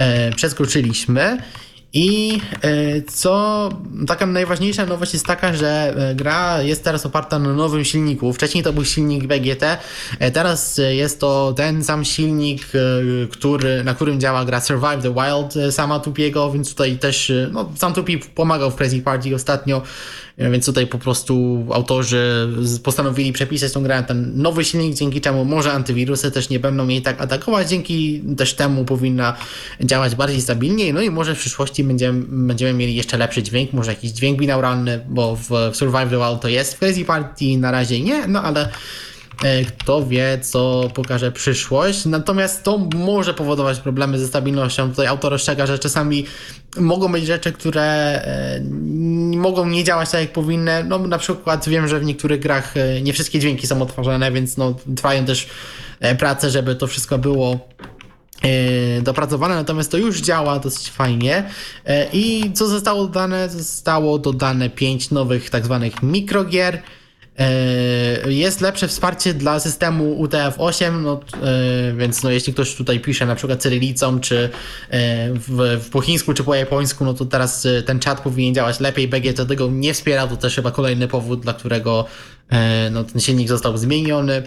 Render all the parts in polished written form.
przeskoczyliśmy. I co taka najważniejsza nowość jest taka, że gra jest teraz oparta na nowym silniku. Wcześniej to był silnik BGT, teraz jest to ten sam silnik, na którym działa gra Survive the Wild sama Tupiego, więc tutaj też sam Tupi pomagał w Crazy Party ostatnio, więc tutaj po prostu autorzy postanowili przepisać tą grę na ten nowy silnik, dzięki czemu może antywirusy też nie będą jej tak atakować, dzięki też temu powinna działać bardziej stabilnie, no i może w przyszłości będziemy mieli jeszcze lepszy dźwięk, może jakiś dźwięk binauralny, bo w Survive the Wild to jest, w Crazy Party na razie nie, no ale kto wie, co pokaże przyszłość. Natomiast to może powodować problemy ze stabilnością. Tutaj autor ostrzega, że czasami mogą być rzeczy, które mogą nie działać tak, jak powinny. No na przykład wiem, że w niektórych grach nie wszystkie dźwięki są odtwarzane, więc trwają też prace, żeby to wszystko było dopracowane, natomiast to już działa dosyć fajnie. I co zostało dodane? Zostało dodane 5 nowych tak zwanych mikrogier. Jest lepsze wsparcie dla systemu UTF-8, więc jeśli ktoś tutaj pisze na przykład cyrylicą, czy po chińsku, czy po japońsku, no to teraz ten czat powinien działać lepiej. BGT tego nie wspiera, to też chyba kolejny powód, dla którego ten silnik został zmieniony.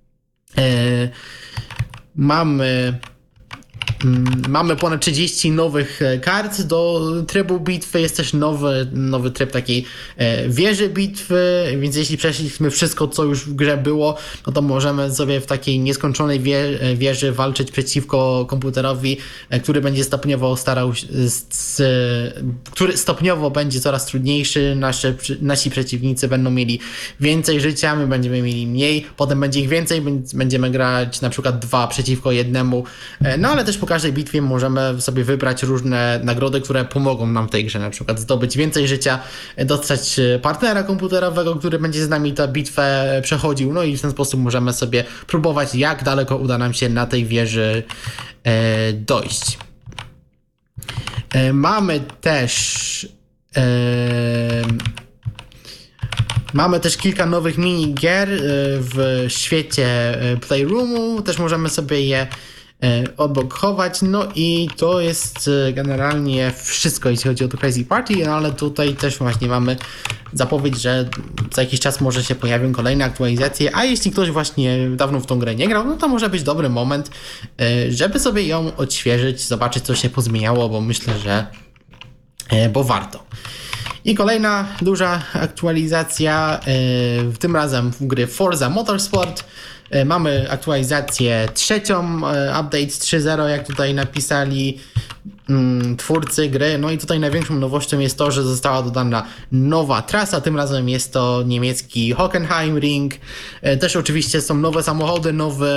Mamy ponad 30 nowych kart do trybu bitwy, jest też nowy tryb takiej wieży bitwy, więc jeśli przeszliśmy wszystko, co już w grze było, no to możemy sobie w takiej nieskończonej wieży walczyć przeciwko komputerowi, który będzie który stopniowo będzie coraz trudniejszy, nasi przeciwnicy będą mieli więcej życia, my będziemy mieli mniej, potem będzie ich więcej, więc będziemy grać na przykład 2 przeciwko 1, no ale też po każdej bitwie możemy sobie wybrać różne nagrody, które pomogą nam w tej grze, na przykład zdobyć więcej życia, dostać partnera komputerowego, który będzie z nami tę bitwę przechodził, no i w ten sposób możemy sobie próbować, jak daleko uda nam się na tej wieży dojść. Mamy też kilka nowych minigier w świecie Playroomu, też możemy sobie je odblokować, no i to jest generalnie wszystko, jeśli chodzi o to Crazy Party, ale tutaj też właśnie mamy zapowiedź, że za jakiś czas może się pojawią kolejne aktualizacje, a jeśli ktoś właśnie dawno w tą grę nie grał, no to może być dobry moment, żeby sobie ją odświeżyć, zobaczyć, co się pozmieniało, bo myślę, że warto. I kolejna duża aktualizacja, tym razem w gry Forza Motorsport. Mamy aktualizację 3, update 3.0, jak tutaj napisali twórcy gry. No i tutaj największą nowością jest to, że została dodana nowa trasa, tym razem jest to niemiecki Hockenheimring. Też oczywiście są nowe samochody,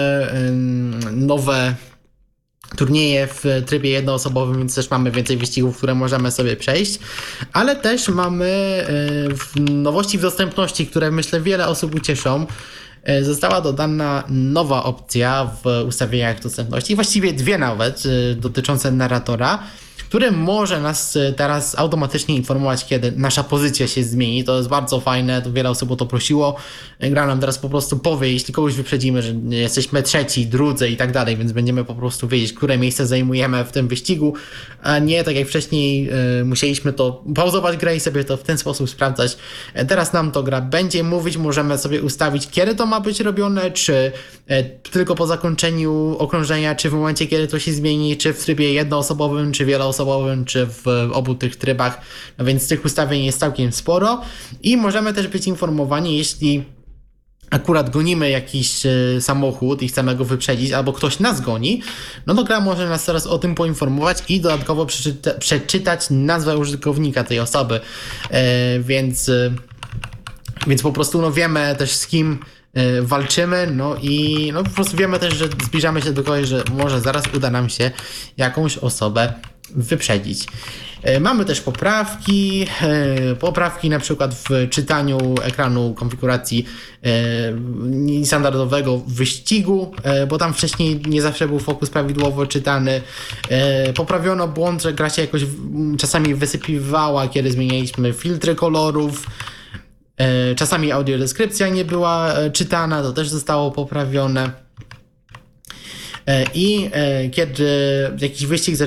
nowe turnieje w trybie jednoosobowym, więc też mamy więcej wyścigów, które możemy sobie przejść, ale też mamy nowości w dostępności, które myślę wiele osób ucieszą. Została dodana nowa opcja w ustawieniach dostępności, właściwie 2 nawet, dotyczące narratora, który może nas teraz automatycznie informować, kiedy nasza pozycja się zmieni. To jest bardzo fajne, to wiele osób o to prosiło. Gra nam teraz po prostu powie, jeśli kogoś wyprzedzimy, że jesteśmy 3., 2. i tak dalej, więc będziemy po prostu wiedzieć, które miejsce zajmujemy w tym wyścigu, a nie tak jak wcześniej musieliśmy to pauzować grę i sobie to w ten sposób sprawdzać. Teraz nam to gra będzie mówić, możemy sobie ustawić, kiedy to ma być robione, czy tylko po zakończeniu okrążenia, czy w momencie, kiedy to się zmieni, czy w trybie jednoosobowym, czy wieloosobowym, czy w obu tych trybach, no więc tych ustawień jest całkiem sporo i możemy też być informowani, jeśli akurat gonimy jakiś samochód i chcemy go wyprzedzić, albo ktoś nas goni, no to gra może nas teraz o tym poinformować i dodatkowo przeczytać nazwę użytkownika tej osoby, więc po prostu wiemy też, z kim walczymy, no i po prostu wiemy też, że zbliżamy się do kogoś, że może zaraz uda nam się jakąś osobę wyprzedzić. Mamy też poprawki na przykład w czytaniu ekranu konfiguracji standardowego wyścigu, bo tam wcześniej nie zawsze był fokus prawidłowo czytany. Poprawiono błąd, że gra się jakoś czasami wysypiwała, kiedy zmienialiśmy filtry kolorów. Czasami audiodeskrypcja nie była czytana, to też zostało poprawione. I kiedy jakiś wyścig